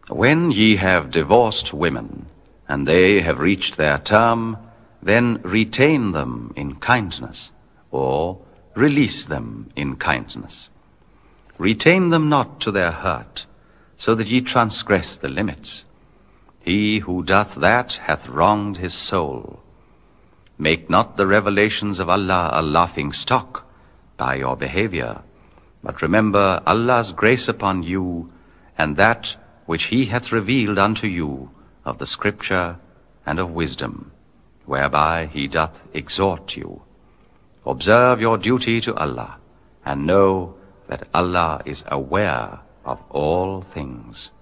When ye have divorced women, and they have reached their term, then retain them in kindness, or release them in kindness. Retain them not to their hurt, so that ye transgress the limits. He who doth that hath wronged his soul. Make not the revelations of Allah a laughing stock by your behavior, but remember Allah's grace upon you, and that which he hath revealed unto you of the scripture and of wisdom, whereby he doth exhort you. Observe your duty to Allah, and know that Allah is aware of all things.